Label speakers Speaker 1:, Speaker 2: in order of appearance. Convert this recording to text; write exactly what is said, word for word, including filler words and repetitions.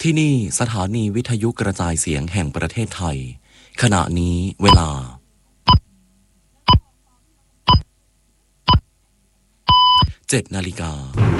Speaker 1: ที่นี่สถานีวิทยุกระจายเสียงแห่งประเทศไทยขณะนี้เวลาเจ็ดนาฬิกา